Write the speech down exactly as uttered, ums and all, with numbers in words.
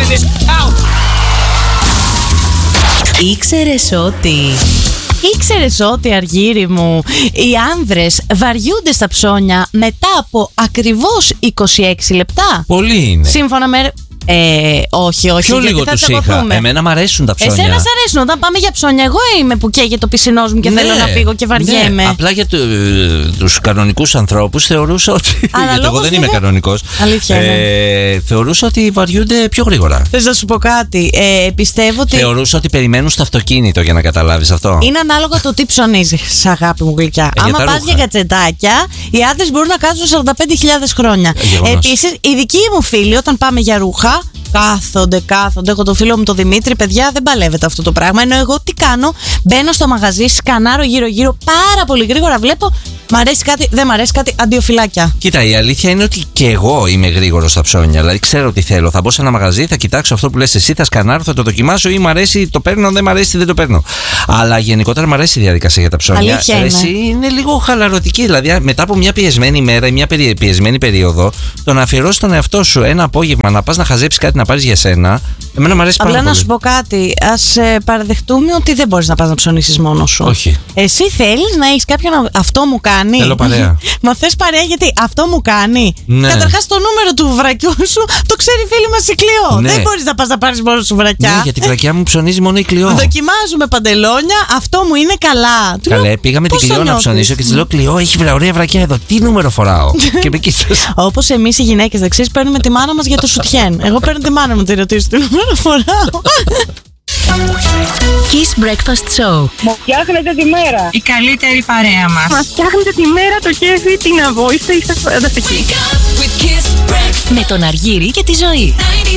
this out. Ήξερες ότι... Ήξερες ότι, Αργύρι μου, οι άνδρες βαριούνται στα ψώνια μετά από ακριβώς είκοσι έξι λεπτά? Πολύ είναι. Σύμφωνα με... Ε, όχι, όχι. Πιο λίγο τους είχα. Εμένα μ' αρέσουν τα ψώνια. Εσένα σ' αρέσουν. Όταν πάμε για ψώνια, εγώ είμαι που καίγεται το πισινός μου και ναι, θέλω να φύγω και βαριέμαι. Ναι. Απλά για το, τους κανονικούς ανθρώπους θεωρούσα ότι. Γιατί εγώ δεν είμαι κανονικός. Αλήθεια. Ε, θεωρούσα ότι βαριούνται πιο γρήγορα. Θες να σου πω κάτι? Ε, πιστεύω ότι. Θεωρούσα ότι περιμένουν στο αυτοκίνητο, για να καταλάβεις αυτό. Είναι ανάλογα το τι ψωνίζεις, αγάπη μου γλυκιά. Ε, Άμα πας για κατσετάκια, οι άντρες μπορούν να κάτσουν σαράντα πέντε χιλιάδες χρόνια. Ε, Επίσης, οι δικοί μου φίλοι, όταν πάμε για ρούχα, κάθονται, κάθονται. Έχω το φίλο μου τον Δημήτρη, παιδιά, δεν παλεύεται αυτό το πράγμα. Ενώ εγώ τι κάνω? Μπαίνω στο μαγαζί, σκανάρω γύρω-γύρω πάρα πολύ γρήγορα, βλέπω. Μ' αρέσει κάτι, δεν μ' αρέσει κάτι, αντίο φυλάκια. Κοίτα, η αλήθεια είναι ότι και εγώ είμαι γρήγορο στα ψώνια. Δηλαδή, ξέρω τι θέλω. Θα μπω σε ένα μαγαζί, θα κοιτάξω αυτό που λες εσύ, θα σκανάρω, θα το δοκιμάσω ή μ' αρέσει, το παίρνω, δεν μ' αρέσει, δεν το παίρνω. Αλλά γενικότερα μ' αρέσει η διαδικασία για τα ψώνια. Αλήθεια είναι. Εσύ είναι λίγο χαλαρωτική. Δηλαδή, μετά από μια πιεσμένη ημέρα ή μια πιεσμένη περίοδο, το να αφιερώσει τον εαυτό σου ένα απόγευμα να πας να χαζέψεις κάτι να πάρεις για σένα, εμένα μ' αρέσει πάρα πολύ. Απλά να σου πω κάτι. Ας ε, παραδεχτούμε ότι δεν μπορείς να πας να ψωνίσεις μόνος σου. Όχι. Εσύ θέλεις να έχεις κάποιον. Αυτό μου κάνει. Θέλω παρέα. Μα θες παρέα γιατί αυτό μου κάνει. Ναι. Καταρχάς το νούμερο του βρακιού σου το ξέρει η φίλη μας η Κλειό. Ναι. Δεν μπορείς να πας να πάρεις μόνο σου βρακιά. Ναι, γιατί η βρακιά μου ψωνίζει μόνο η Κλειό. Δοκιμάζουμε παντελόνια, αυτό μου είναι καλά. Καλέ, πήγαμε την Κλειό να ψωνίσω και της λέω: Κλειό, έχει ωραία βρακιά εδώ. Τι νούμερο φοράω? Και με κοίτας. Όπως εμείς οι γυναίκες, δεν ξέρεις, παίρνουμε τη μάνα μας για το σουτιέν. Εγώ παίρνω τη μάνα μου, τη ρωτήσω τι νούμερο φοράω. Kiss Breakfast Show. Μου φτιάχνετε τη μέρα. Η καλύτερη παρέα μας. Μας φτιάχνετε τη μέρα, το κέφι, την αβόηστε, είστε φανταστικοί. Με τον Αργύρι και τη Ζωή.